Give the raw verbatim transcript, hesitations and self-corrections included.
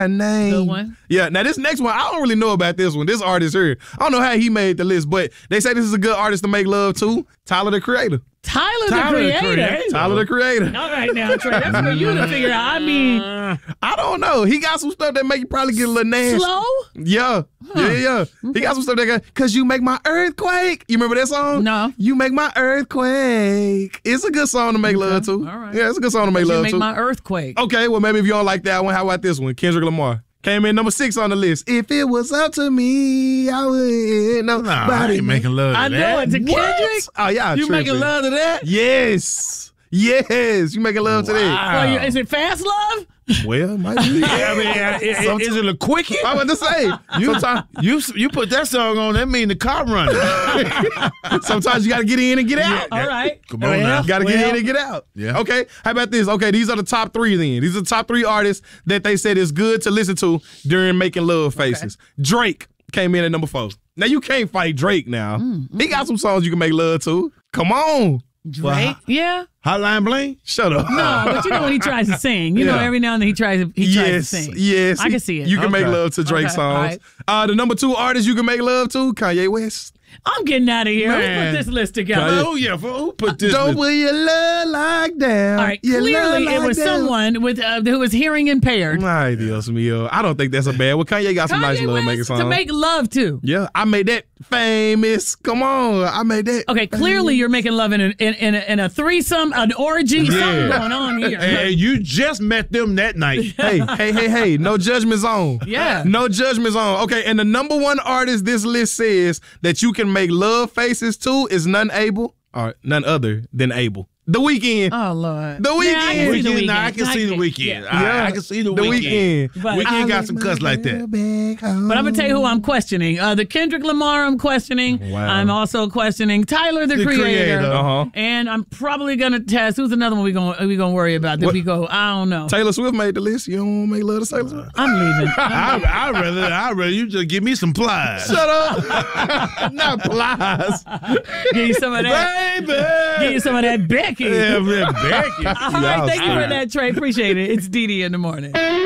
A name. Good one. Yeah, now this next one, I don't really know about this one. This artist here, I don't know how he made the list, but they say this is a good artist to make love to. Tyler, the Creator. Tyler, Tyler the the creator. Creator. Tyler, the Creator. All right now, Trey. That's for you to figure out. I mean, I don't know. He got some stuff that make you probably get a little nasty. slow? Yeah. Yeah, yeah, yeah. He got some stuff that got, cause you make my earthquake. You remember that song? No. You make my earthquake. It's a good song to make love to. All right. Yeah, it's a good song to make You love make to. my earthquake. Okay, well, maybe if you don't like that one, how about this one? Kendrick Lamar. Came in number six on the list. If it was up to me, I would nobody. Nah, I ain't making love to I that. know it. To What? Kendrick? Oh, yeah. You making love to that? Yes. Yes. You making love to that. Well, you- is it fast love? Well, might be. Yeah, I mean, uh, is, Sometimes- is it a quickie? I'm about to say. You, Sometimes, you you put that song on, that mean the car running. sometimes you got to get in and get out. All right. Come on now. Got to get Well, in and get out. Yeah. Okay. How about this? Okay, these are the top three then. These are the top three artists that they said is good to listen to during making love faces. Drake came in at number four. Now, you can't fight Drake now. Mm, He got some songs you can make love to. Come on. Drake? Yeah. Hotline Bling? Shut up. No, but you know when he tries to sing. You know, Yeah. every now and then he tries to, he tries yes, to sing. yes. I can see it. You can Okay. make love to Drake Okay, songs. all right. Uh, the number two artist you can make love to, Kanye West. I'm getting out of here. Man. Let's put this list together. Oh, yeah. For, who put this? Don't list- put your love like that. All right. Clearly, it was someone with uh, who was hearing impaired. Ay, Dios mío. I don't think that's a bad one. Kanye got some nice Kanye love West making songs. to make love to. Yeah, I made that famous. Come on, I made that. Okay, clearly you're making love in a, in, in, a, in a threesome, an orgy, something going on here. And you just met them that night. Hey, hey, hey, hey. No judgment zone. Yeah. No judgment zone. Okay, and the number one artist this list says that you can make love faces to is none able, or none other than Abel. The Weeknd. Oh, Lord. The Yeah, I can see Weeknd. the Weekend, nah, I Weeknd. can see the can- weekend. yeah. I, I can see the, The weekend. Weeknd. But- Weekend got some cuts like that. But I'm going to tell you who I'm questioning. Uh, the Kendrick Lamar I'm questioning. Wow. I'm also questioning Tyler, the, The creator. creator. Uh-huh. And I'm probably going to test. Who's another one we're going we gonna worry about? That What? we go, I don't know. Taylor Swift made the list. You don't want to make love to Taylor Swift? I'm leaving. I, I'd rather, I'd rather you just give me some plies. Shut up. Not plies. Give you some of that. Baby. Give you some of that Becky. Yeah, man, Becky. All right, Y'all thank you for stupid. that, Trey. Appreciate it. It's Dee Dee in the morning.